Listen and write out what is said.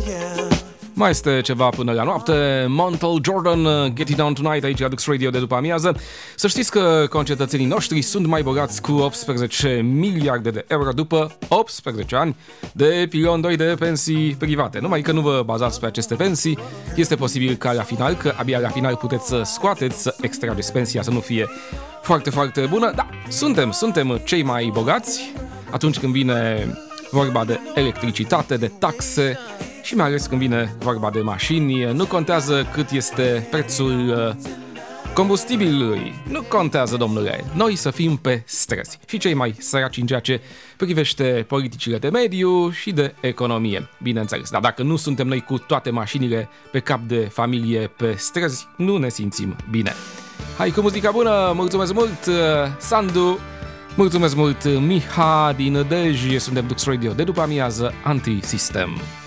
Mai este ceva până la noapte. Montel Jordan, Get It Down Tonight, aici la Dux Radio de după amiază. Să știți că concetățenii noștri sunt mai bogați cu 18 miliarde de euro după 18 ani de pilon 2 de pensii private. Numai că nu vă bazați pe aceste pensii, este posibil ca la final, că abia la final puteți să scoateți, să extrageți pensia, să nu fie foarte, foarte bună. Da, suntem cei mai bogați atunci când vine vorba de electricitate, de taxe și mai ales când vine vorba de mașini. Nu contează cât este prețul combustibilului. Nu contează, domnule. Noi să fim pe străzi. Și cei mai săraci în ceea ce privește politicile de mediu și de economie, bineînțeles. Dar dacă nu suntem noi cu toate mașinile pe cap de familie pe străzi, nu ne simțim bine. Hai cu muzica bună, mulțumesc mult, Sandu, mulțumesc mult, Miha din Dej, suntem Dux Radio de după amiază, Anti-System.